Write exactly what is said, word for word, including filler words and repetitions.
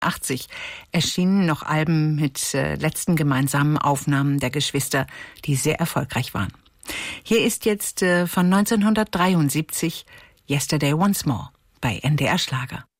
neunzehnhundertachtzig erschienen noch Alben mit äh, letzten gemeinsamen Aufnahmen der Geschwister, die sehr erfolgreich waren. Hier ist jetzt äh, von neunzehnhundertdreiundsiebzig Yesterday Once More bei N D R Schlager.